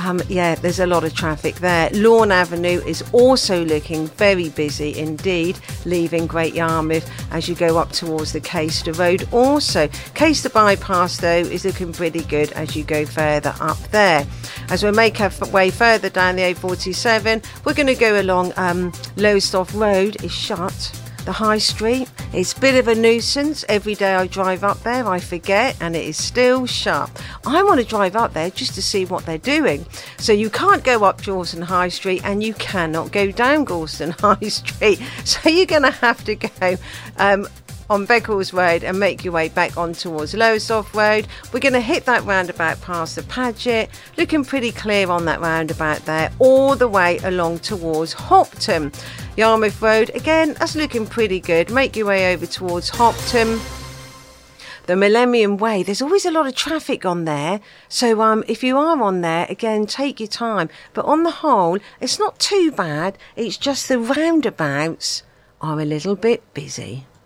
Yeah, there's a lot of traffic there. Lawn Avenue is also looking very busy indeed, leaving Great Yarmouth as you go up towards the Caister Road. Also, Caister Bypass, though, is looking pretty good as you go further up there. As we make our way further down the A47, we're going to go along Lowestoft Road is shut. The High Street, it's a bit of a nuisance. Every day I drive up there, I forget, and it is still shut. I want to drive up there just to see what they're doing. So you can't go up Gorleston High Street and you cannot go down Gorleston High Street. So you're going to have to go on Beccles Road and make your way back on towards Lowestoft Road. We're going to hit that roundabout past the Paget, looking pretty clear on that roundabout there, all the way along towards Hopton. Yarmouth Road, again, that's looking pretty good. Make your way over towards Hopton. The Millennium Way, there's always a lot of traffic on there. So if you are on there, again, take your time. But on the whole, it's not too bad. It's just the roundabouts are a little bit busy.